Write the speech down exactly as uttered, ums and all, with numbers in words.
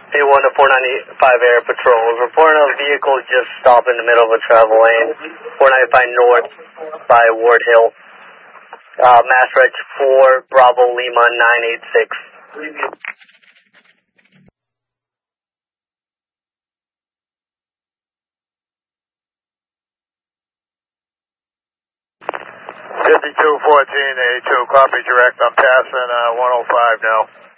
A one to four ninety-five Air Patrol. Reporting a vehicle just stopped in the middle of a travel lane. four ninety-five North by Ward Hill. Uh, Mass Reg four Bravo Lima nine eight six. fifty-two fourteen, A two, copy direct. I'm passing uh, one oh five now.